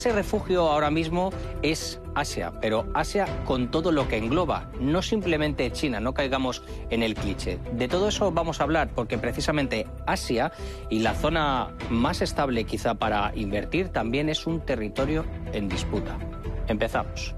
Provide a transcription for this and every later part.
Ese refugio ahora mismo es Asia, pero Asia con todo lo que engloba, no simplemente China, no caigamos en el cliché. De todo eso vamos a hablar porque precisamente Asia y la zona más estable quizá para invertir también es un territorio en disputa. Empezamos.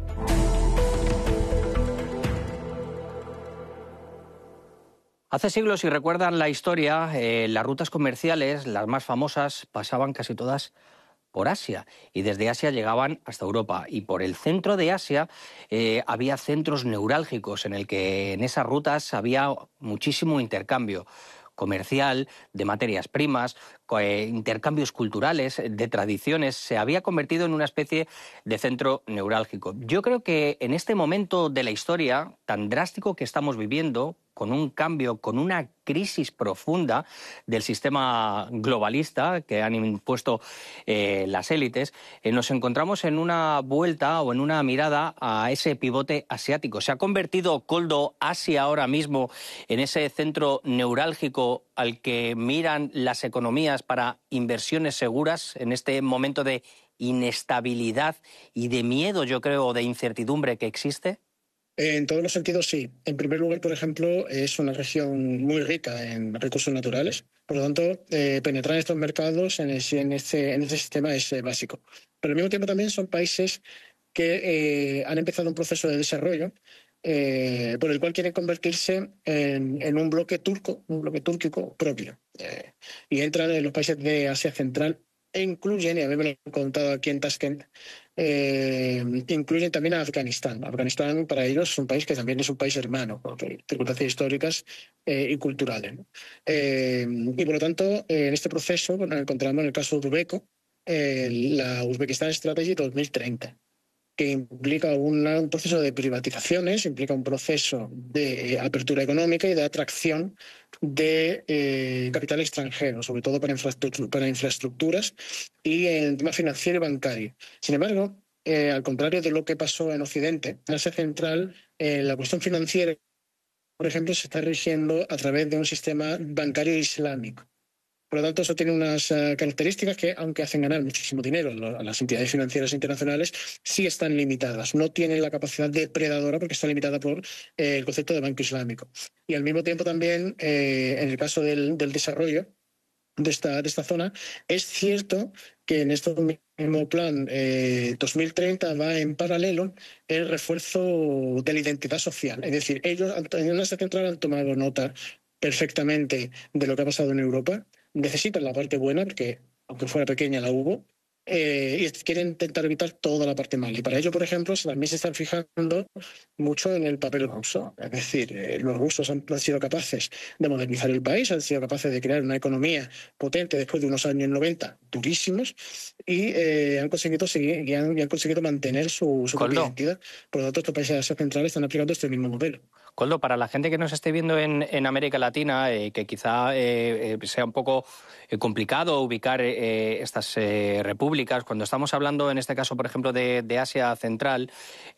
Hace siglos, si recuerdan la historia, las rutas comerciales, las más famosas, pasaban casi todas por Asia, y desde Asia llegaban hasta Europa, y por el centro de Asia había centros neurálgicos en esas rutas había muchísimo intercambio comercial, de materias primas, intercambios culturales, de tradiciones. Se había convertido en una especie de centro neurálgico. Yo creo que en este momento de la historia tan drástico que estamos viviendo, con un cambio, con una crisis profunda del sistema globalista que han impuesto las élites, nos encontramos en una vuelta o en una mirada a ese pivote asiático. ¿Se ha convertido, Koldo, Asia ahora mismo en ese centro neurálgico al que miran las economías para inversiones seguras en este momento de inestabilidad y de miedo, yo creo, de incertidumbre que existe? En todos los sentidos, sí. En primer lugar, por ejemplo, es una región muy rica en recursos naturales. Por lo tanto, penetrar en estos mercados, en este sistema, es básico. Pero al mismo tiempo también son países que han empezado un proceso de desarrollo por el cual quieren convertirse en un bloque túrquico propio. Y entran en los países de Asia Central e incluyen, y a mí me lo han contado aquí en Tashkent, incluyen también a Afganistán. Afganistán para ellos es un país que también es un país hermano, por circunstancias históricas y culturales, ¿no? Y por lo tanto, en este proceso nos encontramos en el caso uzbeco, la Uzbekistan Strategy 2030, que implica un proceso de privatizaciones, implica un proceso de apertura económica y de atracción de capital extranjero, sobre todo para infraestructuras y en el tema financiero y bancario. Sin embargo, al contrario de lo que pasó en Occidente, en Asia Central, la cuestión financiera, por ejemplo, se está rigiendo a través de un sistema bancario islámico. Por lo tanto, eso tiene unas características que, aunque hacen ganar muchísimo dinero a las entidades financieras internacionales, sí están limitadas. No tienen la capacidad depredadora porque está limitada por el concepto de banco islámico. Y al mismo tiempo también, en el caso del desarrollo de esta zona, es cierto que en este mismo plan 2030 va en paralelo el refuerzo de la identidad social. Es decir, ellos en Asia Central han tomado nota perfectamente de lo que ha pasado en Europa. Necesitan la parte buena, porque aunque fuera pequeña la hubo, y quieren intentar evitar toda la parte mala. Y para ello, por ejemplo, también se están fijando mucho en el papel ruso. Es decir, los rusos han sido capaces de modernizar el país, han sido capaces de crear una economía potente después de unos años 90 durísimos, y han conseguido seguir y han conseguido mantener su propia identidad. Por lo tanto, estos países de Asia Central están aplicando este mismo modelo. Koldo, para la gente que nos esté viendo en América Latina, que quizá sea un poco complicado ubicar estas repúblicas, cuando estamos hablando en este caso, por ejemplo, de Asia Central,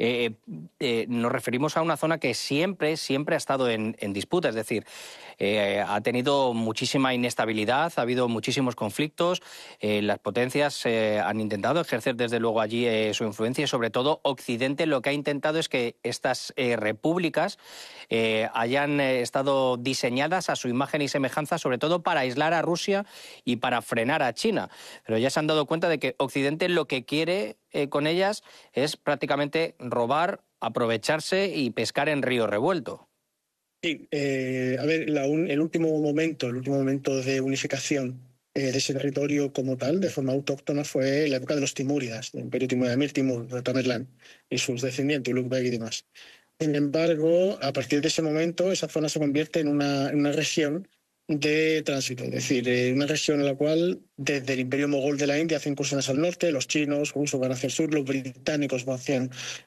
nos referimos a una zona que siempre ha estado en disputa, es decir, ha tenido muchísima inestabilidad, ha habido muchísimos conflictos, las potencias han intentado ejercer desde luego allí su influencia y sobre todo Occidente lo que ha intentado es que estas repúblicas hayan estado diseñadas a su imagen y semejanza, sobre todo para aislar a Rusia y para frenar a China. Pero ya se han dado cuenta de que Occidente lo que quiere con ellas es prácticamente robar, aprovecharse y pescar en río revuelto. Sí, a ver, el último momento de unificación de ese territorio como tal, de forma autóctona, fue la época de los Timúridas, del Imperio Timur, de Emir Timur, de Tamerlán, y sus descendientes, Ulugh y demás. Sin embargo, a partir de ese momento, esa zona se convierte en una región de tránsito, es decir, una región en la cual desde el Imperio Mogol de la India hacen incursiones al norte, los chinos rusos van hacia el sur, los británicos van hacia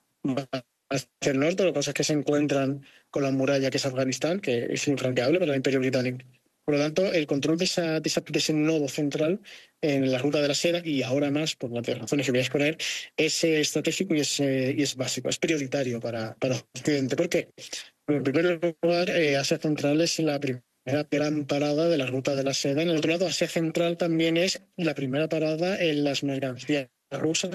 el norte. Lo que pasa es que se encuentran con la muralla que es Afganistán, que es infranqueable para el Imperio Británico. Por lo tanto, el control de ese nodo central en la ruta de la seda, y ahora más, por las razones que voy a exponer, es estratégico y es básico, es prioritario para Occidente. ¿Por qué? En primer lugar, Asia Central es la primera gran parada de la ruta de la seda. En el otro lado, Asia Central también es la primera parada en las mercancías rusa